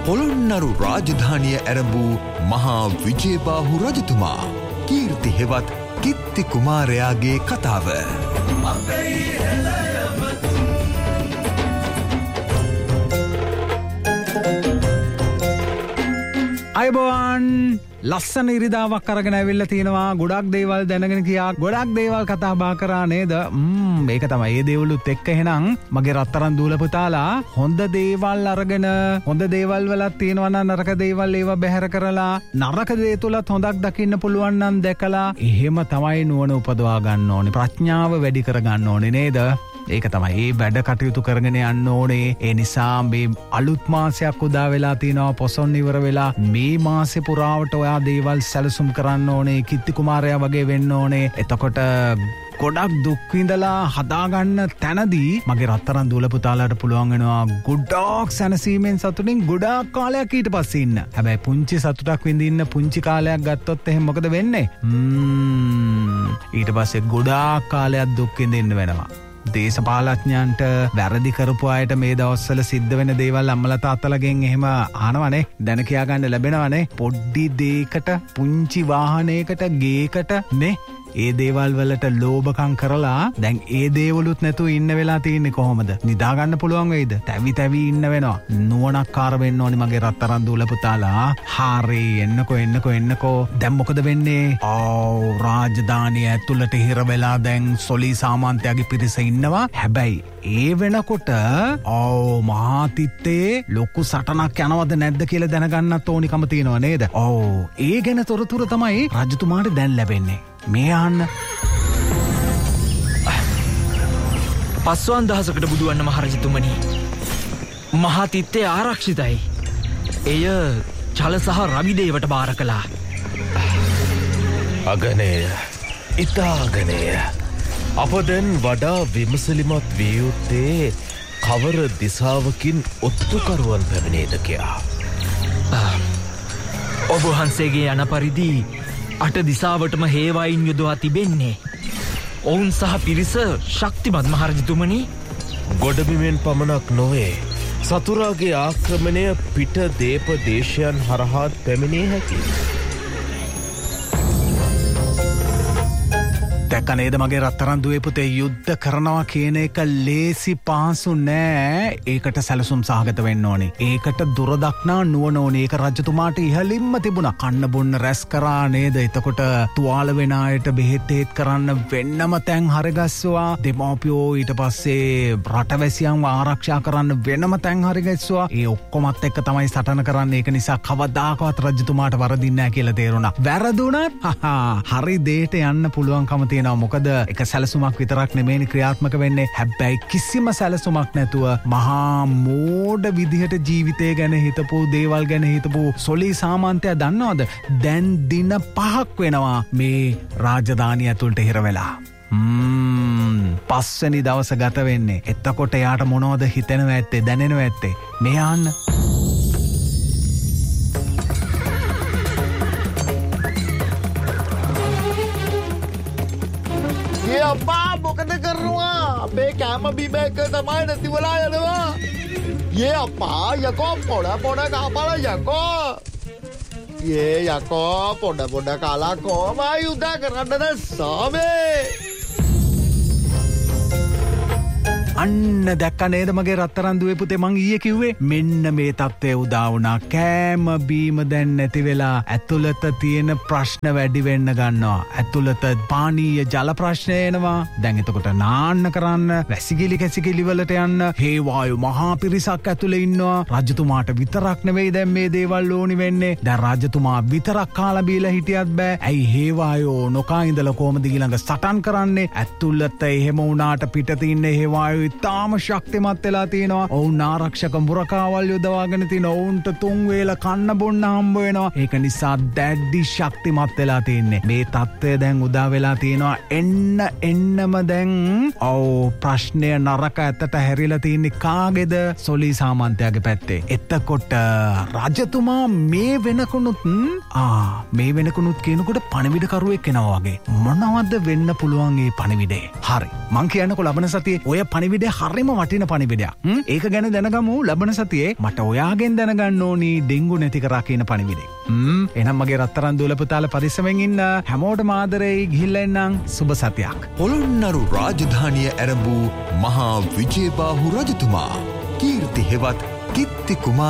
පොළොන්නරු රාජධානිය ඇරඹූ මහා විජේබාහු රජතුමා කීර්ති හෙවත් කිත්ති කුමාරයාගේ කතාව. අයබෝවන් ලස්සන ඉරිදාවක් අරගෙන ඇවිල්ලා තියෙනවා. ගොඩක් දේවල් දැනගෙන කියා ගොඩක් දේවල් කතා බහ කරා නේද? මේක තමයි. ඒ දේවලුත් එක්ක එහෙනම් මගේ රත්තරන් දූල පුතාලා හොඳ දේවල් අරගෙන හොඳ දේවල් වලත් තියෙනවා නම් නරක දේවල් ඒවා බැහැර කරලා නරක දේ තුලත් හොඳක් දකින්න පුළුවන් නම් දැකලා එහෙම තමයි නුවණ උපදවා ගන්න ඕනේ. ප්‍රඥාව වැඩි කර ගන්න ඕනේ නේද? ඒක තමයි ඒ වැඩ කටයුතු කරගෙන යන්න ඕනේ. ඒ නිසා මේ අලුත් මාසයක් උදා වෙලා තිනවා. පොසොන් ඉවර වෙලා මේ මාසේ පුරාවට ඔයා දේවල් සැලසුම් කරන්න ඕනේ. කිත්ති කුමාරයා වගේ වෙන්න ඕනේ. එතකොට ගොඩක් දුක් විඳලා හදාගන්න තැනදී මගේ රත්තරන් දූල පුතාලාට පුළුවන් වෙනවා ගොඩක් සැනසීමෙන් සතුටින් ගොඩක් කාලයක් ඊට පස්සේ ඉන්න. හැබැයි පුංචි සතුටක් විඳින්න පුංචි කාලයක් ගත්තොත් එහෙනම් මොකද වෙන්නේ? ඊට පස්සේ ගොඩක් කාලයක් දුක් විඳින්න වෙනවා. දේශපාලඥයන්ට වැරදි කරපු අයට මේ දවස්වල සිද්ධ වෙන දේවල් අම්මලා තාත්තලාගෙන් එහෙම අහනවනේ. දැන කියා ගන්න ලැබෙනවනේ. පොඩි දෙයකට පුංචි වාහනයකට ගේකට නේ ඒ දේවල් වලට ලෝභකම් කරලා දැන් ඒ දේවලුත් නැතුව ඉන්න වෙලා තියෙන්නේ කොහොමද? නිදා ගන්න පුළුවන් වෙයිද? තැවි ඉන්න වෙනවා. නුවණක්කාර වෙන්න ඕනි මගේ රත්තරන් දූල පුතාලා. හරි එන්නකෝ. දැන් මොකද වෙන්නේ? රාජධානිය ඇතුළට හිර වෙලා දැන් සොලී සාමන්තයාගේ පිරිස ඉන්නවා. හැබැයි ඒ වෙනකොට මහාතිත්තේ ලොකු සටනක් යනවද නැද්ද කියලා දැනගන්නත් ඕනිකම තියෙනවා නේද? ඒ ගැන තොරතුරු තමයි රජතුමාට දැන් ලැබෙන්නේ. මේ අහන්න. 5000කට බුදුවන්න මහරජතුමනි. මහාතිත්තේ ආරක්ෂිතයි. එය චල සහ රවිදේවට බාර කළා. අගනය, ඉතාගනය. අප දැන් වඩා විමසලිමත් විය යුත්තේ කවර දිසාවකින් ඔත්තුකරුවන් පැමිණේද කියා. ඔබ වහන්සේගේ යන පරිදි 8 දිසාවටම හේවයින් යොදවා තිබෙන්නේ. ඔවුන් සහ පිරිස ශක්තිමත් මහරජතුමනි. ගොඩබිමෙන් පමණක් නොවේ. සතුරාගේ ආක්‍රමණය පිට දීප දේශයන් හරහාත් පැමිණිය හැකියි. දැක්ක නේද මගේ රත්තරන් දුවේ පුතේ? යුද්ධ කරනවා කියන එක ලේසි පහසු නෑ. ඒකට සැලසුම් සහගත වෙන්න ඕනේ. ඒකට දුරදක්නා නුවණ ඕනේ. ඒක රජතුමාට ඉහළින්ම තිබුණා. කන්න බොන්න රැස් කරා නේද? එතකොට තුවාල වෙන අයට බෙහෙත් කරන්න වෙන්නම තැන් හරිගස්සුවා. දෙමව්පියෝ ඊට පස්සේ රටවැසියන්ව ආරක්ෂා කරන්න වෙනම තැන් හරිගස්සුවා. ඒ ඔක්කොමත් එක්ක තමයි සටන කරන්නේ. ඒක නිසා කවදාකවත් රජතුමාට වරදින්නේ නැහැ කියලා තේරුණා. වැරදුනත් හරි දෙයට යන්න පුළුවන්කම තියෙනවා. මොකද එක සැලසුමක් විතරක් නෙමෙයි ක්‍රියාත්මක වෙන්නේ. හැබැයි කිසිම සැලසුමක් නැතුව මහා මෝඩ විදිහට ජීවිතය ගැන හිතපු දේවල් ගැන හිතපු සොලී සාමන්තයා දන්නවද? දැන් දින 5ක් වෙනවා මේ රාජධානිය ඇතුළට හිර වෙලා. 5 වෙනි දවස ගත වෙන්නේ. එතකොට යාට මොනවද හිතෙනව ඇත්තේ දැනෙනව ඇත්තේ? මේ අහන්න. අප්පා මොකද කරනවා? අපේ කෑම බීම එක තමයි නැතිවලා යනවා. අප්පා යකෝ පොඩ කාපලා යකෝ. යකෝ පොඩ කාලා කොහමයි යුද්ධ කරන්නද සාමේ? අන්න දැක්ක නේද මගේ රත්තරන් දුවේ පුතේ? මං ඊයේ කිව්වේ මෙන්න මේ තත්ත්වය උදා වුණා. කෑම බීම දැන් නැති වෙලා ඇතුළත තියෙන ප්‍රශ්න වැඩි වෙන්න ගන්නවා. ඇතුළත පානීය ජල ප්‍රශ්න එනවා. දැන් එතකොට නාන්න කරන්න, වැසිකිලි කැසිකිලි වලට යන්න හේවායු මහා පිරිසක් ඇතුළේ ඉන්නවා. රජතුමාට විතරක් නෙවෙයි දැන් මේ දේවල් ඕනි වෙන්නේ. දැන් රජතුමා විතරක් කාලා බීලා හිටියත් බෑ. ඇයි හේවායෝ නොකා ඉඳලා කොහමද ඊළඟ සටන් කරන්නේ? ඇතුළත එහෙම වුණාට පිටතින් ඉන්නේ හේවායෝ ඉතාම ශක්තිමත් වෙලා තියෙනවා. ඔවුන් ආරක්ෂක මුරකාවල් යොදවාගෙන තියෙනවා. ඔවුන්ට 3 වේල කන්න බොන්න හම්බ වෙනවා. ඒක නිසා දැඩි ශක්තිමත් වෙලා තියෙන්නේ. මේ තත්ත්වය දැන් උදා වෙලා තියෙනවා. එන්නම දැන් ප්‍රශ්නය නරක ඇත්තට හැරිලා තියෙන්නේ කාගේද? සොලී සාමන්තයාගේ පැත්තේ. එතකොට රජතුමා මේ වෙනකුණුත් කියනකොට පණිවිඩකරුවෙක් එනවා වගේ. මොනවද වෙන්න පුළුවන් මේ පණිවිඩේ? හරි. මං කියන්නකො ලබන සතියේ ඔය පණිවිඩ පණිවිඩය හරිම වටින පණිවිඩයක්. ඒක ගැන දැනගමු ලබන සතියේ මට ඔයාගෙන් දැනගන්න ඕනි ඩෙංගු නැති කරා කියන පණිවිඩේ. එහෙනම් මගේ රත්තරන් දුවල පුතාලා පරිස්සමෙන් ඉන්න. හැමෝටම ආදරෙයි ගිහිල්ලා එන්නම්. සුබ සතියක්. පොළොන්නරු රාජධානිය ඇරඹූ මහා විජේබාහු රජතුමා කීර්ති හෙවත් කිත්ති කුමාරයා